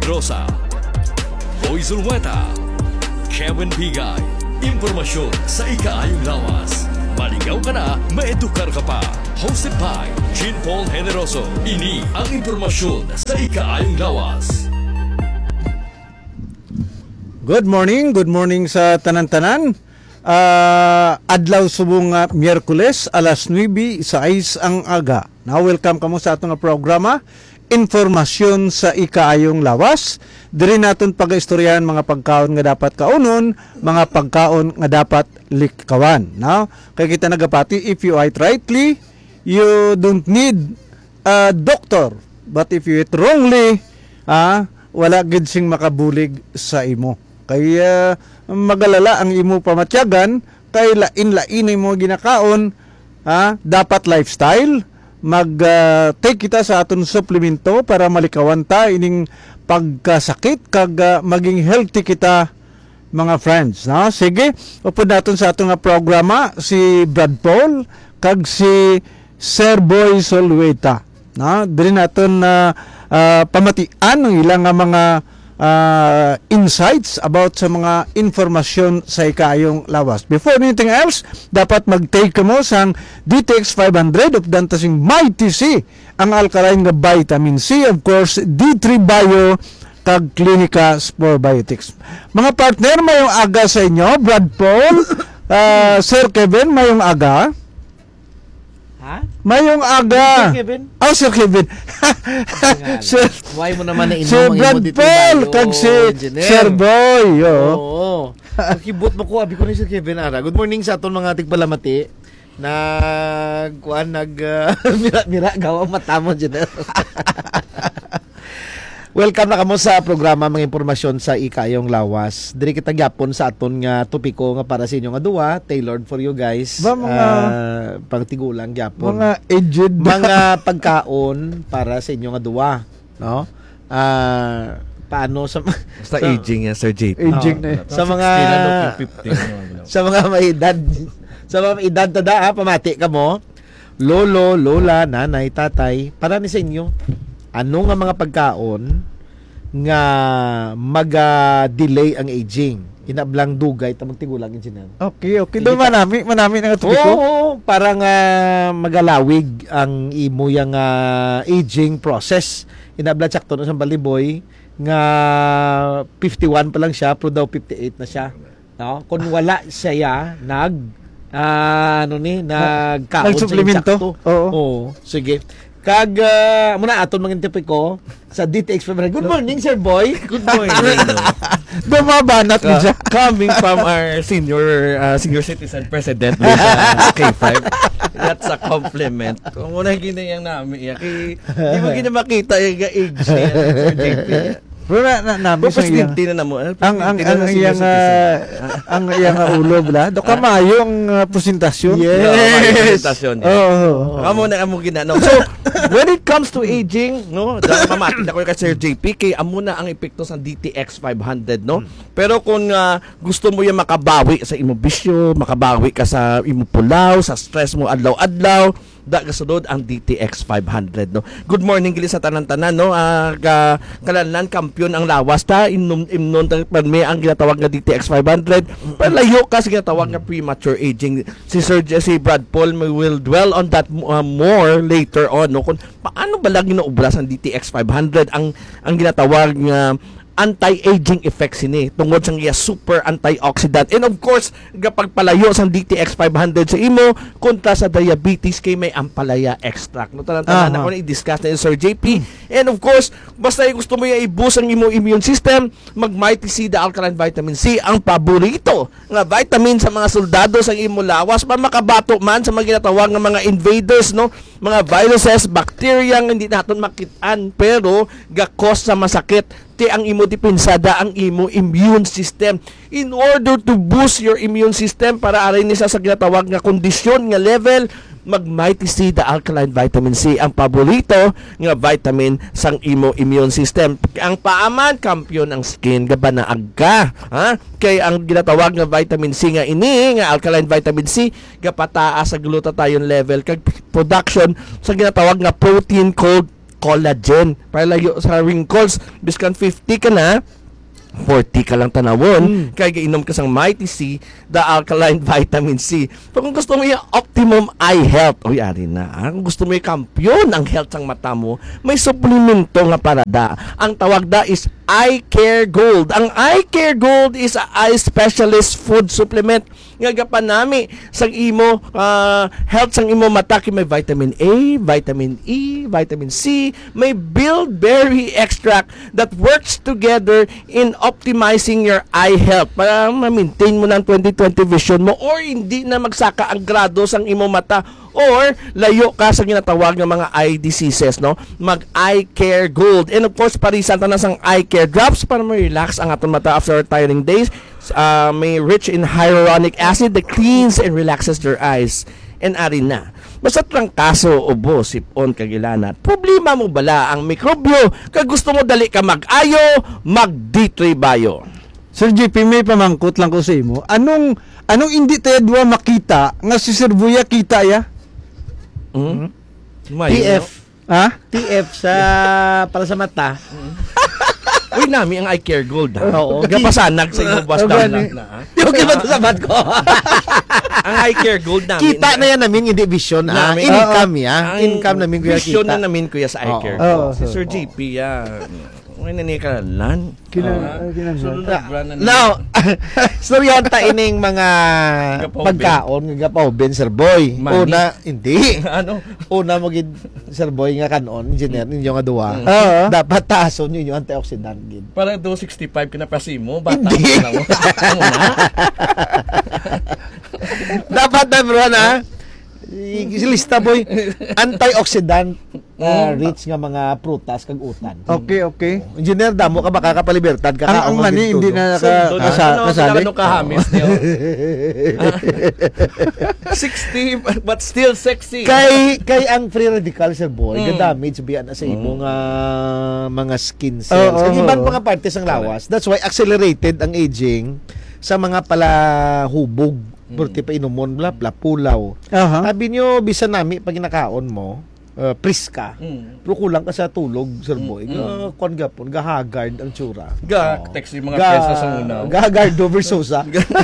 Generosa, Boy Zulweta, Kevin Pigay. Impormasyon sa ikaayong lawas. Maligaw ka na, maedukar ka pa. Hosted by Jean Paul Generoso. Ini ang impormasyon sa ikaayong lawas. Good morning sa tanan-tanan. Adlaw subong Miyerkules, alas 9 sa ang aga. Now, welcome kamo sa atong programa, Informasyon sa ikaayong lawas. Diri naton pag-istoryahan mga pagkaon nga dapat kaunon, mga pagkaon nga dapat likawan. Now, kay kita nagapati, if you eat rightly, you don't need a doctor. But if you eat wrongly, wala gid sing makabulig sa imo. Kaya magalala ang imo pamatyagan, kay lain-lain mo ginakaon, dapat lifestyle, take kita sa aton suplemento para malikawan ta ining pagkasakit kag maging healthy kita, mga friends. No? Sige, upod naton sa atong programa si Brad Paul kag si Sir Boy Zulweta. No? Diri naton pamatian ang ilang mga insights about sa mga informasyon sa ikaayong lawas. Before anything else, dapat mag-take ka mo sang DTX 500 of Dantasing Mighty C, ang alkaline nga vitamin C, of course, D3 Bio, kag Clinica Spore Biotics. Mga partner, mayong aga sa inyo, Brad Paul, Sir Kevin, mayong aga. Mayong aga. Sir Kevin? Oh, Sir Kevin. Sir, why mo naman na Sir Brad Paul, kag si Sir Boy. Oo. Pakibot mo ko, abi ko ni Sir Kevin ara. Good morning sa aton mga tigpalamati. Mira gawa mata mo dyan. Welcome na kamo sa programa mga impormasyon sa ikayong lawas. Diri kita gyapon sa aton nga topiko nga para sa inyo nga duwa, tailored for you guys. Ba mga pangtigulang gyapon. Mga aged mga pagkaon para sa inyo nga duwa, no? Paano sa aging yan, Sir JP. Aging na. Sa mga sa mga may edad, sa mga may edad tada, pamati ka mo. Lolo, lola, nanay, tatay, para ni sa inyo. Ano nga mga pagkaon nga mag-delay ang aging? Inablang dugay tamang tigulang insinan. Okay. Doon manami nga topiko. Oo, para nga magalawig ang imo yang aging process. Inablang sakto na sa baliboy nga 51 pa lang siya, pero daw 58 na siya. No? Kung wala siya nagkaon sa supplemento. Oo, sige. Kag muna aton mga topiko sa DTX 500. Good morning, Sir Boy. Good morning. Bumabanat mo siya. Coming from our senior citizen president K5. That's a compliment. Kung muna ginayang namin kay di mo makita yung age niya, Sir JP. Pero namin sa presidente na namo. Ang iyang ulo bla. Do kamayong presentasyon. Yes. Presentasyon. Oh. Amo ginano. So, when it comes to aging, no, dahil mamati ako kay Sir JP, kay amo na ang epekto sa DTX 500, no. Pero kung gusto mo yung makabawi sa imo bisyo, makabawi ka sa imo pulaw, sa stress mo adlaw-adlaw, kasunod ang DTX 500, no. Good morning gili sa tanan-tanan, no. Kalanlan kampiyon ang lawas ta imnon may ang ginatawag nga DTX 500. Palayo ka sa ginatawag nga premature aging. Si Brad Paul will dwell on that more later on, no. Kung paano ba lang ginaubras ang DTX 500 ang ginatawag nga anti-aging effects ini tungod sa iya super antioxidant, and of course kapag palayo sa DTX 500 sa imo kontra sa diabetes kay may ampalaya extract, no. Tanan ako na i-discuss na Sir JP. And of course basta gusto mo i-boost ang imo immune system, mag-Mighty C the alkaline vitamin C, ang paborito nga vitamin sa mga soldado sa imo lawas para makabato man sa mga ginatawag nga mga invaders, no, mga viruses, bacteria nga hindi naton makitaan pero ga-cause sa masakit ang imo dipensada ang imo immune system. In order to boost your immune system para aray ni sa ginatawag nga kondisyon nga level, mag-Mighty C the alkaline vitamin C, ang paborito nga vitamin sang imo immune system. Ang paaman kampiyon ang skin gaba na agka, kay ang ginatawag nga vitamin C nga ini nga alkaline vitamin C gapataas sa glutathione level kag production sa ginatawag nga protein called collagen para layo sa wrinkles. Biskan 50 ka na, 40 ka lang tanawon, kaya gainom ka sang Mighty C, the alkaline vitamin C. Pero kung gusto mo yung optimum eye health, ari na. Kung gusto mo yung kampiyon ang health sang mata mo, may suplemento nga para da. Ang tawag da is Eye Care Gold. Ang Eye Care Gold is a eye specialist food supplement nga gapanami sang imo health sang imo mata, kay may vitamin A, vitamin E, vitamin C, may bilberry extract that works together in optimizing your eye health para ma-maintain mo ng 20/20 vision mo, or hindi na magsaka ang grado sang imo mata, or layo ka sa ginatawag ng mga eye diseases, no? Mag Eye Care Gold. And of course, parisan ta na sang Eye Care Drops para ma-relax ang atong mata after tiring days. May rich in hyaluronic acid that cleans and relaxes your eyes. And ari na. Basta trangkaso, ubo, sipon, kagilanat. Problema mo bala ang mikrobyo? Kag gusto mo dali ka mag-ayo, mag-D3 Bio. Sir JP, may pamangkot lang ko sa imo. Anong hindi tayo duwa makita nga si Sir Buya kita ya? TF. Ha? TF sa para sa mata. Uy, nami ang Eye Care Gold. Oo. Gapasanag sa imo basta lang na. Okay ba ito sa bat ko? Ang Eye Care Gold namin. Kita na yan namin, hindi vision. Namin. Income ya. Ang Income namin kuya vision kita. na namin kuya sa Eye Oo. Care Oo. Gold. Si Sir JP yan. May nanikalan. Now, storyan ta ining mga pagkaon nga gapaubin, Sir Boy. Money. Una, hindi. Ano? Una mo gid, Sir Boy, nga kanon, engineer ninyo nga duwa. Oo. Dapat taason ninyo antioxidant gid. Para 265 kinapasimo, bata Hindi. mo. Ano na? Dapat na bro na. Lista boy, antioxidant rich nga mga prutas kag utan. Okay, okay. Engineer, damo ka baka kapalibertad ka Ang mani hindi na kasali. Ano kahamis niyo? 60 but still sexy. Kay ang free radical, Sir Boy, ga-damage biyan na sa imong mga skin cells. Oo, Ang oo, ibang oo. mga partes ng lawas. That's why accelerated ang aging sa mga palahubog. Burti pa inumon, bla, pulaw. Aha. Sabi nyo, bisa nami, pag kinakaon mo, pris ka. Pero kulang ka sa tulog, Sir Boy. Kuan gapon, gahagard ang tsura. Text yung mga pyesa sa unaw. Gahagard over Sosa.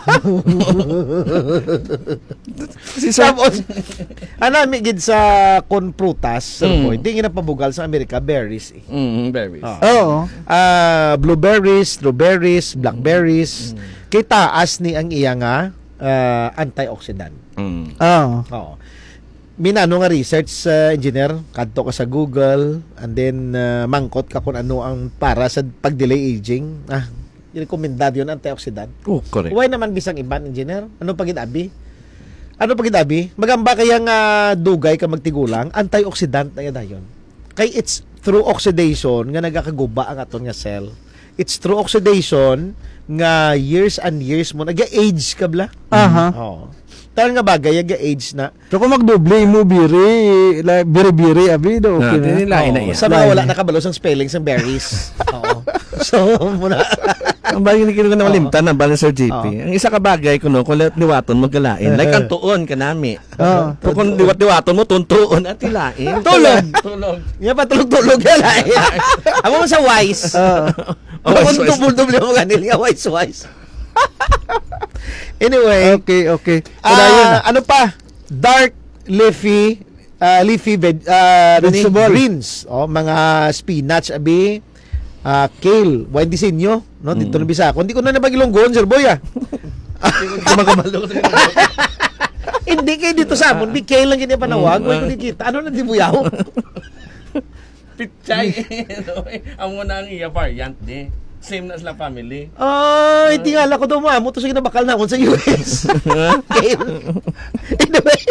Si Sir Tapos, anami gid sa kon prutas, Sir Boy. Di ginapabugal sa Amerika, berries eh. berries. Oo. Blueberries, strawberries, blackberries. Kay taas ni ang iya nga antioxidant. Oo. Oo. Minano nga research engineer, kadto ka sa Google, and then mangkot ka kung ano ang para sa pag-delay aging. Rekomendado yun antioxidant. Oh, correct. Why naman bisang iban, engineer? Ano pagid-abi? Magamba kaya nga dugay ka magtigulang, antioxidant na yun. Kay it's through oxidation nga nagakaguba ang aton nga cell. It's through oxidation nga years and years mo nag-age ka bla. Aha. Oo. Taon nga bagay nag-age na. So kung magdoble mo biri abi do okay na. Tinilain na yan. Sa mga wala nakabalos ang spelling ng berries. Oo. So muna. Ang bagay na kinuha na malimtan ng bala Sir JP. Ang isa ka bagay kuno kung liwaton magkalain. Like ang tuon ka nami. Pero kung liwaton mo tuntuon at tilain. Tulog. Nga pa tulog-tulog yan. Amo mo sa wise. Kung tubol-tubol mo ganil nga wise. Anyway, Okay. ano pa? Dark leafy Vegetable. greens. Mga spinach abi, kale, wine disenyo, no? Dito na bisa ako. Hindi ko na nabagilonggon, Sir Boy. Hindi kayo dito sa amon, di kale lang ganyan panawag. Why ko di kita? Ano na di buyaw? Pichay. Amo na ang iya variant di. Same na sila family. Ay, tingala ko daw mo to sige na bakal na ako sa US. Anyway.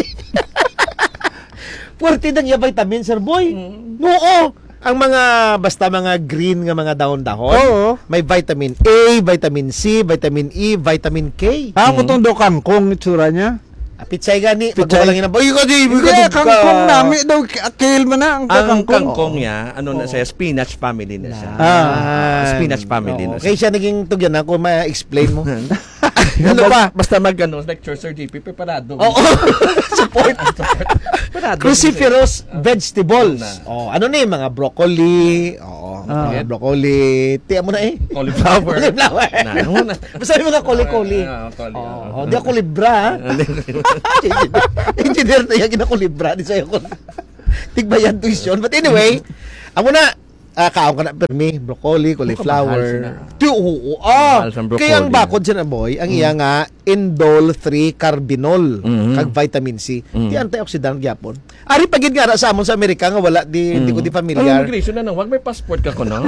Puwerte na niya vitamin, Sir Boy. Oo. Ang basta mga green nga mga dahon-dahon. Oo. May vitamin A, vitamin C, vitamin E, vitamin K. Ako tong do kangkong itsura niya. Pitsay gani. Pitsay. Pagkulang yun na. Uy, Hindi, kangkong nami daw kale man na ang Ang kangkong. kangkong niya, na siya, spinach family na siya. Spinach family na Kaya siya. siya naging tugyan na kung ma-explain mo. Ano ba? Basta lecture Sir JP, preparado. Oo. Support. Cruciferous vegetables. Ano ni mga broccoli, mga broccoli. Tiyan mo na Cauliflower. Cauliflower. Na. Basta yung mga koli-koli. Di ako libra. Engineer na yung ginakulibra. Di sa'yo ko. Tigbayan tuition. But anyway, amo na, kaon ka na permi, broccoli, cauliflower. Mahal sa broccoli. Kaya ang bakod siya na boy, ang iya nga, indole 3 carbinol, kag vitamin C. Di antioxidant gyapon. Ari pagid nga sa amon sa Amerika nga wala hindi ko di familiar. Immigration na wag may passport ka ko no.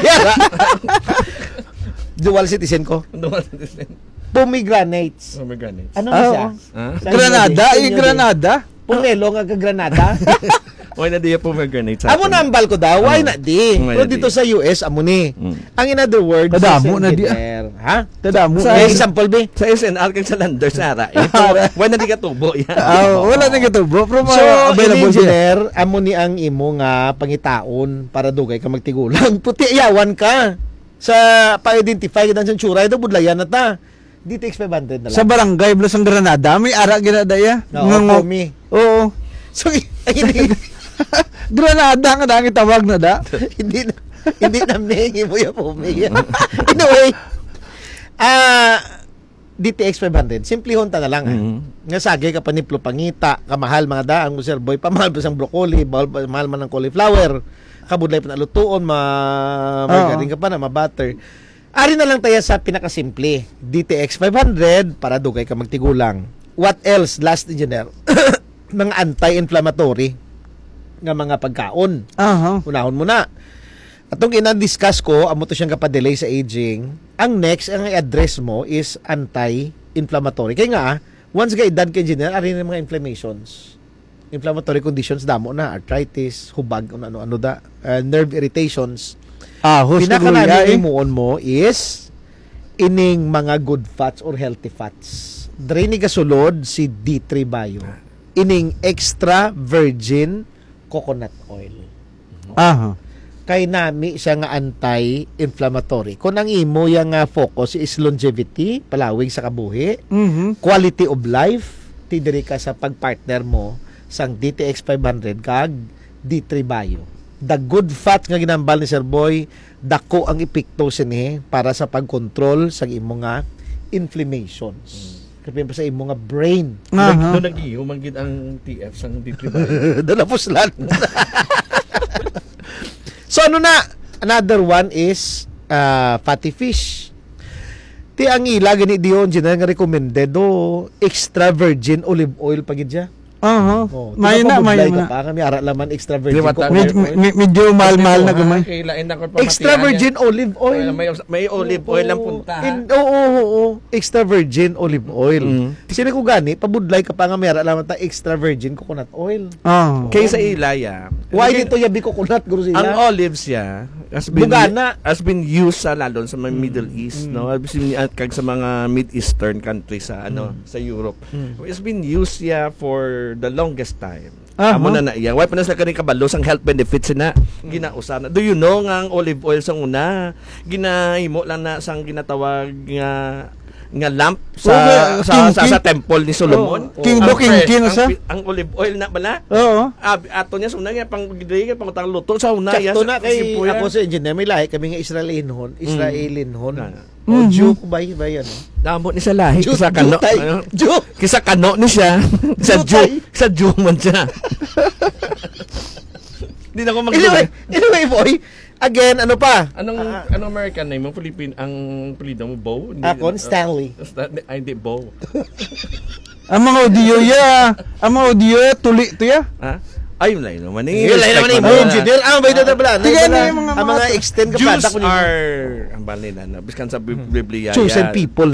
Dual citizen ko. Pomegranates. Ano na siya? Granada, Granada. Pomelo nga ka Granada. Why na di pomegranate? Amo na ambal ko daw, why na di? Pero dito sa US, amo ni. Ang in other words, tadamo na di. Ha? Tadamo. May example be? Sa SNR kag sa Lander Sara. Why na di ka tubo yan? Wala na gitubo. Pero So, available engineer, amo ni ang imo nga pangitaon para dugay ka magtigulang. Puti yawan ka. Sa pa-identify ka sa tsura, ito budlayan na ta. DTX 500 na lang. Sa barangay Blas ang Granada, may ara ginadaya. Pomi. Oo. So, hindi Granada nga dang itawag na da. hindi na mengi mo yung Pomi. Anyway, DTX 500, simple honta na lang. Nga sagay ka paniplo pangita, kamahal mga daang Sir Boy, pamahal pa sang broccoli, mahal man ng cauliflower, kabudlay pa na lutuon, margarine ka pa na, ma-butter. Ari na lang tayo sa pinakasimple, DTX 500 para dugay ka magtigulang. What else, last engineer? Mga anti-inflammatory nga mga pagkaon. Unahon mo na. Atong ina-discuss ko, amo to siyang kapadelay sa aging. Ang next, ang i-address mo is anti-inflammatory. Kaya nga, once ka edad ka engineer, ari na mga inflammations. Inflammatory conditions, damo na, arthritis, hubag, ano da, nerve irritations. Pinakalamin imuon mo is ining mga good fats or healthy fats. Dre ni kasulod si D3 Bio. Ining extra virgin coconut oil. Kay nami siya nga anti-inflammatory. Kung ang imo yang focus is longevity, palawig sa kabuhi, quality of life, tidiri ka sa pagpartner mo sang DTX 500 kag D3 Bio. The good fat nga ginambal ni Sir Boy, dako ang epekto sini para sa pagkontrol sa imo nga inflammations. Kapin pa sa imo nga brain. Doon nag-iyo, manggid ang TF sang D3 Bio. Doon na puslan. So ano na? Another one is fatty fish. Ti ang ila gani diyon nga recommended extra virgin olive oil pagid siya. May na. Kami ara laman extra virgin medyo mahal-mahal na gamay. Extra virgin olive oil. May olive oil lang punta. Oo. Extra virgin olive oil. Sino ko gani, pabudlay ka pa nga may ara laman ta extra virgin coconut oil. Kaysa ilaya. Why dito yabi coconut guro sila? Ang olives ya has been used lalo sa mga Middle East, no? Kag sa mga Mid-Eastern countries sa sa Europe. It's been used for the longest time. Amo na iya. Why pa na sa kaning kabalo sang health benefits na ginausa na. Do you know nga ang olive oil sang una ginahimo lang na sang ginatawag nga lamp sa temple ni Solomon. King sa ang olive oil na bala. Ato niya suna nga pang pangutang luto sa una ya. Sakto na kay ako sa engineer may lahi kami nga Israelinhon. O Jew ba yan? Damo ni sa lahi kisa kano. Kisa kano ni siya. Sa Jew man siya. Hindi na ko Anyway, boy. Again, ano pa? Anong American name mo? Philippine ang pilido mo, Bo? Stanley. Hindi, Bo. Ang mga audio tuli to ya. Ayun lang naman. Engineer. Ba ito na pala? Ang mga extend ka pa. Jews are, ang bali nila, biskan sa Biblia. Chosen people.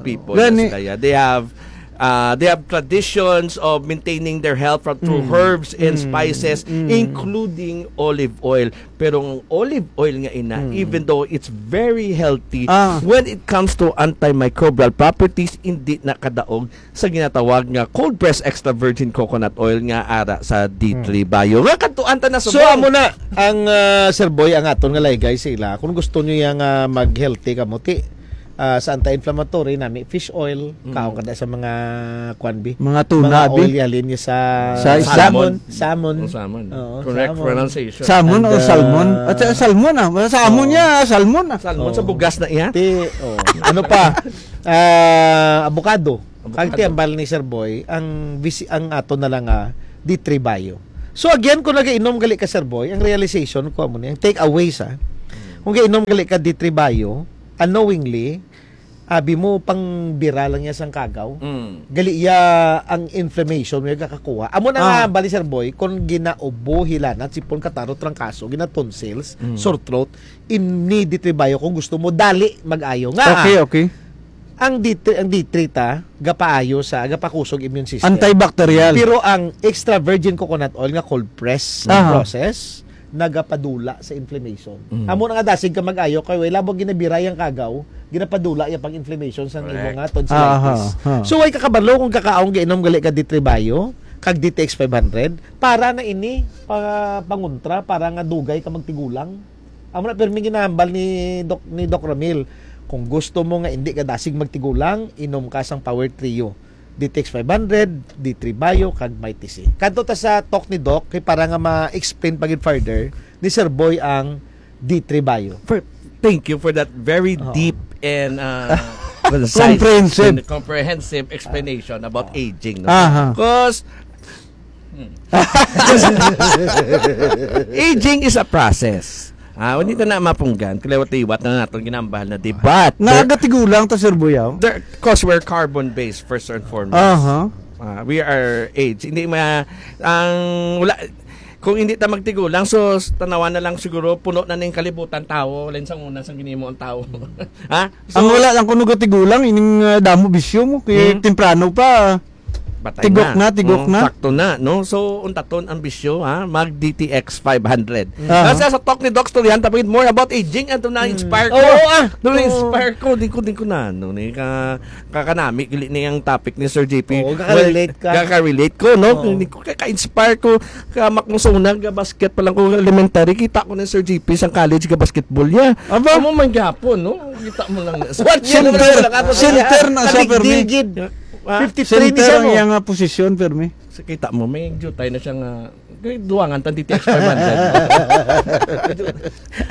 They have traditions of maintaining their health through herbs and spices, including olive oil. Pero ang olive oil nga even though it's very healthy, when it comes to antimicrobial properties, hindi nakadaog sa ginatawag nga cold pressed extra virgin coconut oil nga ara sa D3 Bio. Nga katuan ta na so amo na ang Sir Boy ang aton nga laygay sila. Kung gusto niyo yang mag-healthy kamuti, sa anti-inflammatory nami fish oil, kaon kada sa mga kwanbi. Mga tuna, mga bi. oil yalin niya sa Salmon. salmon. Salmon. Oo, Correct salmon. pronunciation. Salmon And, o salmon? At salmon salmon niya, salmon Salmon sa bugas na iya. Ano pa? Avocado. Kagti ambal ni Sir Boy, ang ato na lang D3 Bio. So again, kung nag-inom gali ka Sir Boy, ang realization ko mo niya, take away sa. Kung gainom gali ka D3 Bio, unknowingly, abi mo pang bira lang niya sang kagaw. Gali iya ang inflammation mo kakakuha. Amo na nga bali Sir Boy, kung ginaubo hilanat sipon kataro trangkaso, gina tonsils, sore throat, ni D3 Bio kung gusto mo dali mag-ayo nga. Okay. Ang D3 ta gapaayo sa gapakusog immune system. Antibacterial. Pero ang extra virgin coconut oil nga cold press process nagapadula sa inflammation. Amo na nga dasig ka mag-ayo kay way labog ginabiray ang kagaw, ginapadula ya pang inflammation sa imo nga tonsillitis. So way kakabalo kung kakaong giinom gali ka D3 Bio, kag DTX 500 para na ini panguntra para nga dugay ka magtigulang. Amo na permi ginahambal ni Doc Ramil. Kung gusto mo nga hindi ka dasig magtigulang, inom ka sang Power Trio. DTX 500, D3 Bio, kag Mighty C. Kadto ta sa talk ni Doc, kay para nga ma-explain pagin further, ni Sir Boy ang D3 Bio. Thank you for that very deep and comprehensive explanation about aging. No? Because aging is a process. Hindi na mapunggan. Kalawat-iwat na natin ginambahal na debat. Nagatigulang to Sir Buyaw. Because we're carbon-based first and foremost. We are age. Hindi wala. Kung hindi ta magtigulang, so tanawan na lang siguro puno na ning kalibutan tao, len sang una sang ginimo ang tao. So, ang wala lang kuno gatigulang ining damo bisyo mo kay temprano pa. Batay tigok na. Sakto na, no? So, untaton ang bisyo, mag DTX 500. Kasi sa talk ni Doc Stolian, tapos more about aging, at na-inspire ko. Na-inspire ko. Din ko na, no? Kakanami, gili na yung topic ni Sir JP. Kaka-relate ka. Kaka-relate ko, no? Kaka-inspire ko. Kamakmusunag, basket pa lang ko elementary. Kita ko ni Sir JP sa college, basketball niya. Amo man gapon, no? Kita mo lang. Center na sa permi. 53 ni siya mo. Center ang posisyon, permi. Kita mo, may jutay na siyang duwangan tan DTX 500.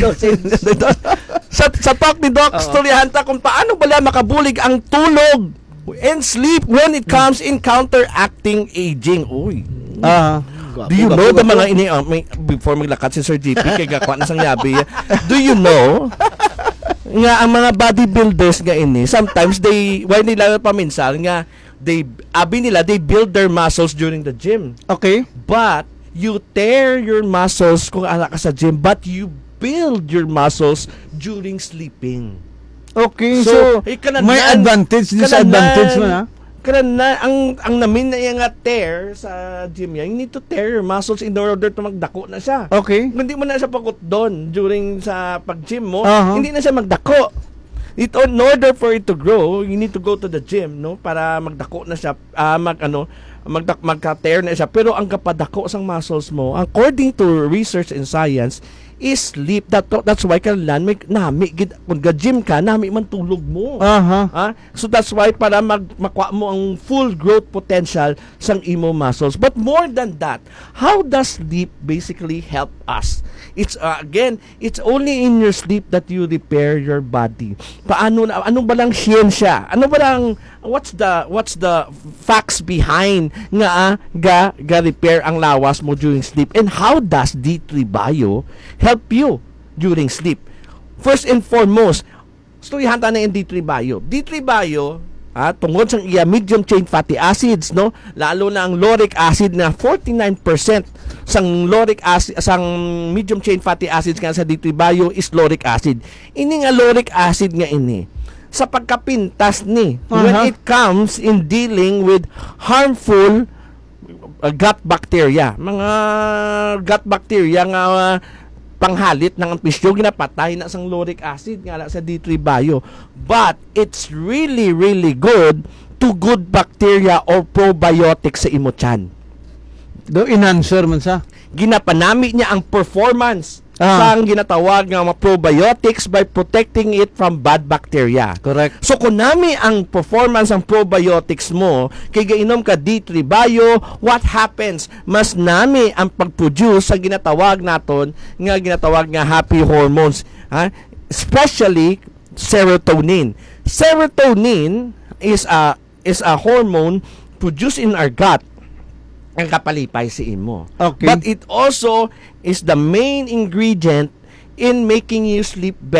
sa talk ni Doc Storyhanta kung paano bala makabulig ang tulog and sleep when it comes in counteracting aging. Uy. Do you know the mga before maglakad si Sir JP kay gakwa na sang yabi. Do you know nga ang mga bodybuilders nga ini sometimes why nila paminsan nga they build their muscles during the gym. Okay. But you tear your muscles kung ala ka sa gym, but you build your muscles during sleeping. Okay, so may advantage, disadvantage mo na. Kana ang namin na yung tear sa gym yan, you need to tear your muscles in order to magdako na siya. Okay. Hindi mo na siya pagkut doon during sa pag-gym mo, hindi na siya magdako. In order for it to grow, you need to go to the gym, no? Para magdako na siya, magka-tear na siya. Pero ang kapadako sang muscles mo, according to research and science, is sleep. That's why kailan nami kung ga-gym ka, nami man tulog mo. So that's why para makuha mo ang full growth potential sang imo muscles. But more than that, how does sleep basically help us? It's it's only in your sleep that you repair your body. Ano ba lang siyensya? Ano ba lang what's the facts behind nga repair ang lawas mo during sleep, and how does D3 Bio help you during sleep? First and foremost, storihanta na yung D3 Bio. D3 Bio, tungod sa iya medium chain fatty acids, no? Lalo na ang lauric acid na 49% sang lauric acid, sang medium chain fatty acids nga sa D3 Bio is lauric acid. Ini nga lauric acid nga ini sa pagkapintas ni when it comes in dealing with harmful gut bacteria. Mga gut bacteria nga panghalit ng pisyo, ginapatay na sang lauric acid nga sa D3 Bio. But it's really, really good to good bacteria or probiotics sa imo tiyan. Do in-answer man sa? Ginapanami niya ang performance Ah. sa ginatawag nga mga probiotics by protecting it from bad bacteria. Correct. So kung nami ang performance ng probiotics mo, kay gainom ka D3 Bio, what happens? Mas nami ang pag-produce sa ginatawag naton nga happy hormones, ha? Especially serotonin. Serotonin is a hormone produced in our gut ang kapalipay sa imo. Okay. But it also is the main ingredient in making you sleep better.